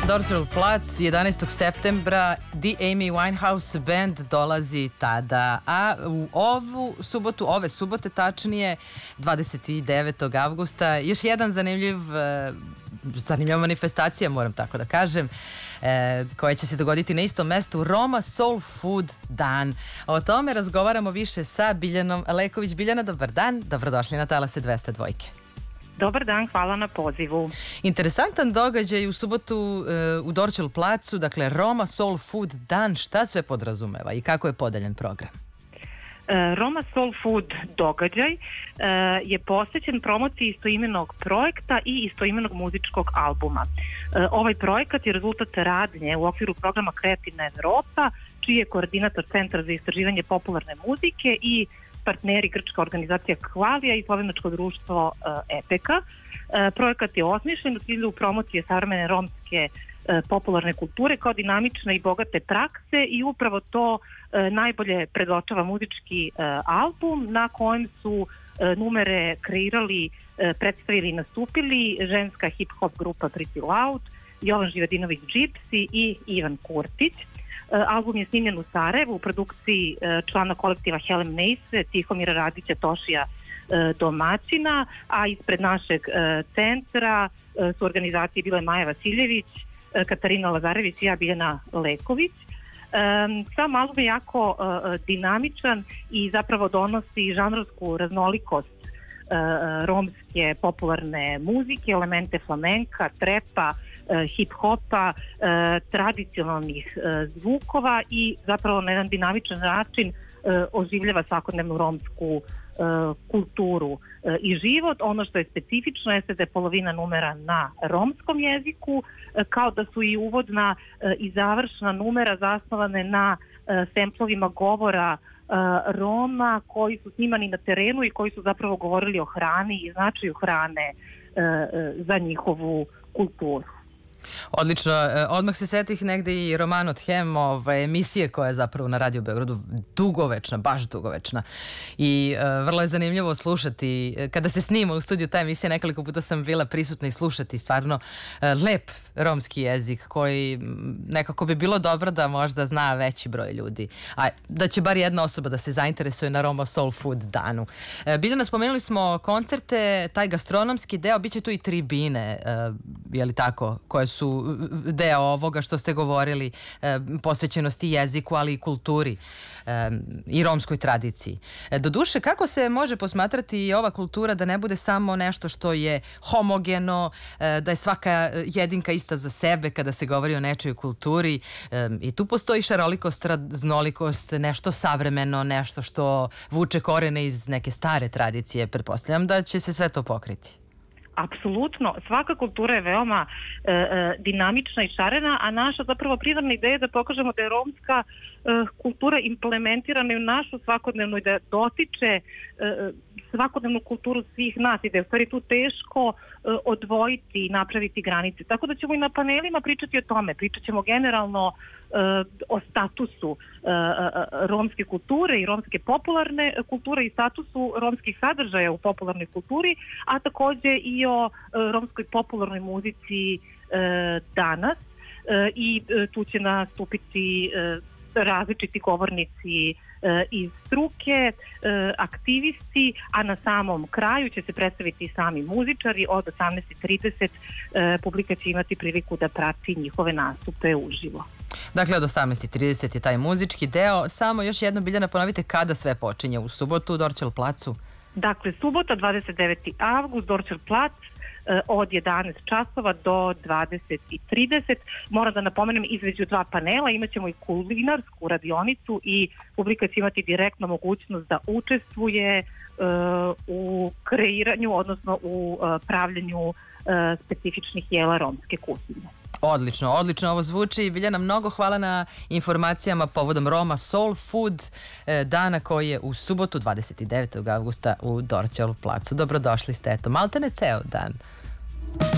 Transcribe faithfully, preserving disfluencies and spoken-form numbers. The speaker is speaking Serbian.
Dorćol plac, jedanaestog septembra, The Amy Winehouse Band dolazi tada, a u ovu subotu, ove subote tačnije, dvadeset devetog avgusta, još jedan zanimljiv, zanimljiva manifestacija, moram tako da kažem, koja će se dogoditi na istom mestu, Roma Soul Food Dan. O tome razgovaramo više sa Biljanom Leković. Biljana, dobar dan, dobrodošli na Talase dvesta dva. Dobar dan, hvala na pozivu. Interesantan događaj u subotu e, u Dorćol placu, dakle Roma Soul Food Dan, šta sve podrazumeva i kako je podeljen program? E, Roma Soul Food događaj e, je posvećen promociji istoimenog projekta i istoimenog muzičkog albuma. E, ovaj projekat je rezultat radnje u okviru programa Kreativna Evropa, čiji je koordinator Centra za istraživanje popularne muzike i partneri grčka organizacija Kvalija i slovenačko društvo e, Epeka. E, projekat je osmišljen u cilju promocije savremene romske e, popularne kulture kao dinamične i bogate prakse i upravo to e, najbolje predočava muzički e, album na kojem su e, numere kreirali, e, predstavili i nastupili ženska hip-hop grupa Pretty Loud, Jovan Živadinović Gypsy i Ivan Kurtić. Album je snimljen u Sarajevu u produkciji člana kolektiva Helen Neise, Tihomira Radića, Tošija domaćina, a ispred našeg centra su organizacije bile Maja Vasiljević, Katarina Lazarević i ja, Biljana Leković. Sam album je jako dinamičan i zapravo donosi žanrovsku raznolikost romske popularne muzike, elemente flamenka, trepa, hip-hopa, tradicionalnih zvukova i zapravo na jedan dinamičan način oživljava svakodnevnu romsku kulturu i život. Ono što je specifično jeste da je polovina numera na romskom jeziku, kao da su i uvodna i završna numera zasnovane na semplovima govora Roma koji su snimani na terenu i koji su zapravo govorili o hrani i značaju hrane za njihovu kulturu. Odlično, odmah se setih negde i Roman od Hem, ove, emisije koja je zapravo na Radio Beogradu dugovečna, baš dugovečna i uh, vrlo je zanimljivo slušati, kada se snima u studiju ta emisija, nekoliko puta sam bila prisutna i slušati stvarno uh, lep romski jezik koji nekako bi bilo dobro da možda zna veći broj ljudi, a da će bar jedna osoba da se zainteresuje na Roma Soul Food danu. Uh, Biljana, spomenuli smo koncerte, taj gastronomski deo, bit će tu i tribine, uh, je li tako, koje su su deo ovoga što ste govorili, e, posvećenosti jeziku, ali i kulturi e, i romskoj tradiciji. E, doduše, kako se može posmatrati ova kultura da ne bude samo nešto što je homogeno, e, da je svaka jedinka ista za sebe kada se govori o nečoj kulturi, e, i tu postoji šarolikost, raznolikost, nešto savremeno, nešto što vuče korene iz neke stare tradicije. Pretpostavljam da će se sve to pokriti. Apsolutno, svaka kultura je veoma e, e, dinamična i šarena, a naša zapravo primarna ideja je da pokažemo da je romska e, kultura implementirana i u našu svakodnevnu i da dotiče e, svakodnevnu kulturu svih nas i da je u stvari tu teško e, odvojiti i napraviti granice. Tako da ćemo i na panelima pričati o tome, pričat ćemo generalno e, o statusu e, romske kulture i romske popularne kulture i statusu romskih sadržaja u popularnoj kulturi, a takođe i o e, romskoj popularnoj muzici e, danas e, i e, tu će nastupiti e, različiti govornici e, iz struke, e, aktivisti, a na samom kraju će se predstaviti sami muzičari. Od osamnaest trideset e, publika će imati priliku da prati njihove nastupe uživo. Dakle, od osamnaest trideset je taj muzički deo. Samo još jedno, Biljana, ponovite kada sve počinje u subotu u Dorćol placu? Dakle, subota, dvadeset deveti avgust, Dorćol plac, od jedanaest časova do dvadeset trideset. Moram da napomenem, između dva panela imaćemo i kulinarsku radionicu i publika će imati direktno mogućnost da učestvuje uh, u kreiranju, odnosno u uh, pravljenju uh, specifičnih jela romske kuhinje. Odlično, odlično ovo zvuči. Biljana, mnogo hvala na informacijama povodom Roma Soul Food dana koji je u subotu dvadeset devetog avgusta u Dorćol placu. Dobrodošli ste, eto, maltene ceo dan.